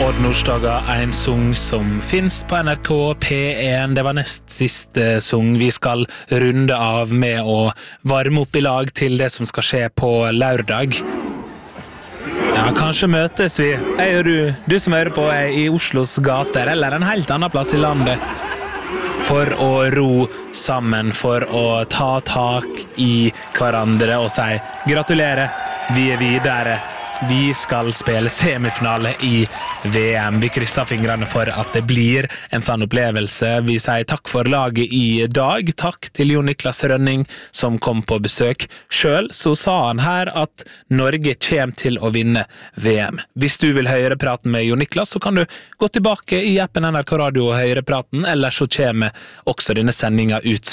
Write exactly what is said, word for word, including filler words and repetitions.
Odd Nordstoga, en sang som finnes på N R K P en. Det var nest siste sang. Vi skal runde av med å varme opp i lag til det som skal skje på lørdag. Ja, kanskje møtes vi, jeg og du, du som hører på er i Oslos gater, eller en helt annen plass i landet, for å ro sammen, for å ta tak i hverandre og si gratulerer, vi er videre. Vi skal spille semifinale i V M. Vi krysser fingrene for at det blir en sann opplevelse. Vi sier takk for laget i dag. Takk til Jon Niklas Rønning som kom på besøk. Selv så sa han her at Norge kommer til å vinne V M. Hvis du vil høre praten med Jon Niklas, så kan du gå tilbake i appen N R K Radio og høre praten, eller så kommer også denne sendingen ut